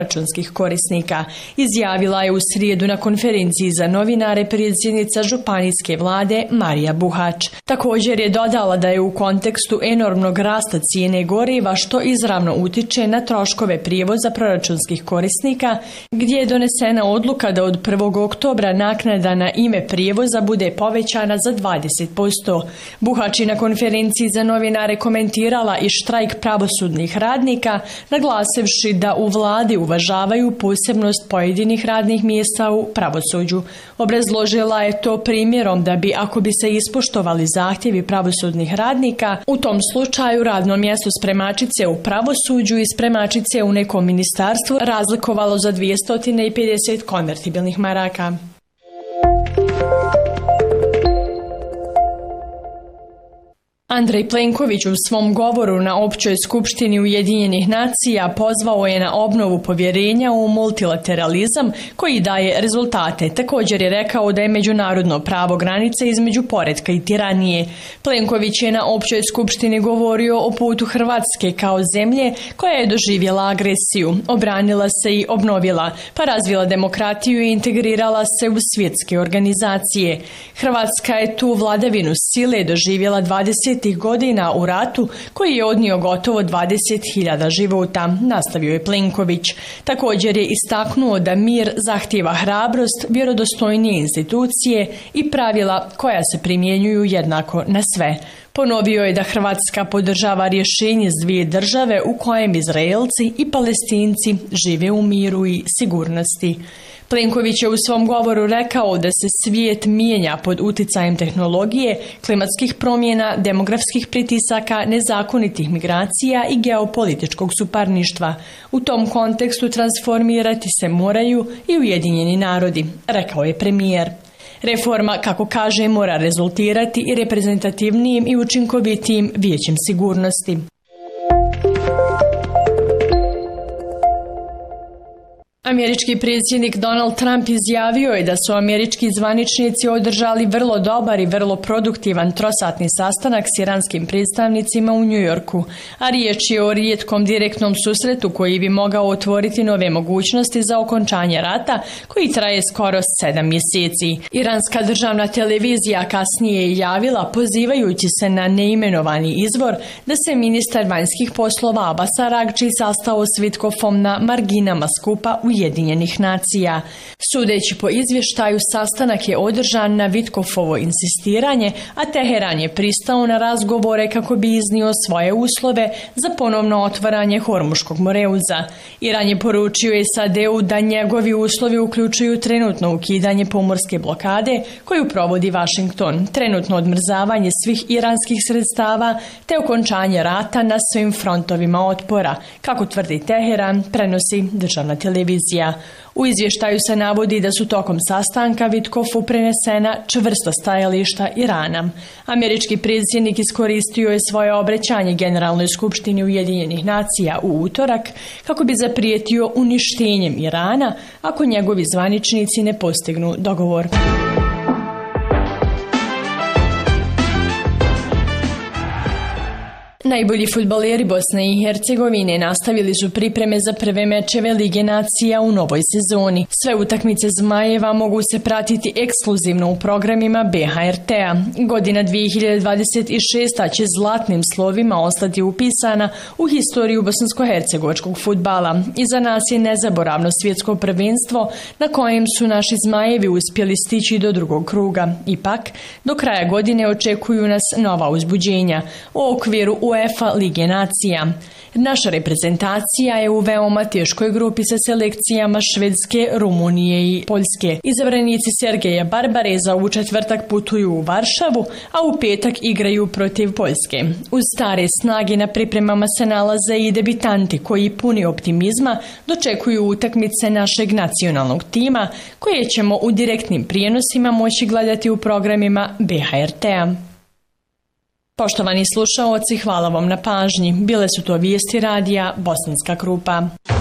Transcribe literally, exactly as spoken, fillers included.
proračunskih korisnika. Izjavila je u srijedu na konferenciji za novinare predsjednica županijske vlade Marija Buhač. Također je dodala da je u kontekstu enormnog rasta cijene goriva što izravno utiče na troškove prijevoza proračunskih korisnika, gdje je donesena odluka da od prvog oktobra naknada na ime prijevoza bude povećana za dvadeset posto. Buhač je na konferenciji za novinare komentirala i štrajk pravosudnih radnika, naglasivši da u vladi uvažavaju posebnost pojedinih radnih mjesta u pravosuđu. Obrazložila je to primjerom da bi, ako bi se ispoštovali zahtjevi pravosudnih radnika, u tom slučaju radno mjesto spremačice u pravosuđu i spremačice u nekom ministarstvu razlikovalo za dvjesto pedeset konvertibilnih maraka. Andrej Plenković u svom govoru na Općoj skupštini Ujedinjenih nacija pozvao je na obnovu povjerenja u multilateralizam koji daje rezultate. Također je rekao da je međunarodno pravo granice između poretka i tiranije. Plenković je na Općoj skupštini govorio o putu Hrvatske kao zemlje koja je doživjela agresiju, obranila se i obnovila, pa razvila demokratiju i integrirala se u svjetske organizacije. Hrvatska je tu vladavinu sile doživjela dvadesetih godina u ratu koji je odnio gotovo dvadeset hiljada života, nastavio je Plenković. Također je istaknuo da mir zahtijeva hrabrost, vjerodostojnije institucije i pravila koja se primjenjuju jednako na sve. Ponovio je da Hrvatska podržava rješenje s dvije države u kojem Izraelci i Palestinci žive u miru i sigurnosti. Plenković je u svom govoru rekao da se svijet mijenja pod uticajem tehnologije, klimatskih promjena, demografskih pritisaka, nezakonitih migracija i geopolitičkog suparništva. U tom kontekstu transformirati se moraju i Ujedinjeni narodi, rekao je premijer. Reforma, kako kaže, mora rezultirati i reprezentativnijim i učinkovitijim Vijećem sigurnosti. Američki predsjednik Donald Trump izjavio je da su američki zvaničnici održali vrlo dobar i vrlo produktivan trosatni sastanak s iranskim predstavnicima u New Yorku, a riječ je o rijetkom direktnom susretu koji bi mogao otvoriti nove mogućnosti za okončanje rata koji traje skoro sedam mjeseci. Iranska državna televizija kasnije je javila, pozivajući se na neimenovani izvor, da se ministar vanjskih poslova Abbas Aragči sastao s Vitkofom na marginama skupa u Ujedinjenih nacija. Sudeći po izvještaju, sastanak je održan na Vitkofovo insistiranje, a Teheran je pristao na razgovore kako bi iznio svoje uslove za ponovno otvaranje Hormuškog moreuza. Iran je poručio S A D-u da njegovi uslovi uključuju trenutno ukidanje pomorske blokade koju provodi Washington, trenutno odmrzavanje svih iranskih sredstava te okončanje rata na svim frontovima otpora, kako tvrdi Teheran, prenosi državna televizija. U izvještaju se navodi da su tokom sastanka Vitkofu prenesena čvrsta stajališta Irana. Američki predsjednik iskoristio je svoje obraćanje Generalnoj skupštini Ujedinjenih nacija u utorak kako bi zaprijetio uništenjem Irana ako njegovi zvaničnici ne postignu dogovor. Najbolji fudbaleri Bosne i Hercegovine nastavili su pripreme za prve mečeve Lige nacija u novoj sezoni. Sve utakmice Zmajeva mogu se pratiti ekskluzivno u programima B H R T-a. Godina dvije hiljade dvadeset šesta. će zlatnim slovima ostati upisana u historiju bosansko-hercegovačkog fudbala. Iza nas je nezaboravno svjetsko prvenstvo na kojem su naši Zmajevi uspjeli stići do drugog kruga. Ipak, do kraja godine očekuju nas nova uzbuđenja u okviru UEFA Lige nacija. Naša reprezentacija je u veoma teškoj grupi sa selekcijama Švedske, Rumunije i Poljske. Izabranici Sergeja Barbareza u četvrtak putuju u Varšavu, a u petak igraju protiv Poljske. Uz stare snage na pripremama se nalaze i debitanti koji puni optimizma dočekuju utakmice našeg nacionalnog tima koje ćemo u direktnim prijenosima moći gledati u programima B H R T-a. Poštovani slušaoci, hvala vam na pažnji. Bile su to vijesti radija Bosanska Krupa.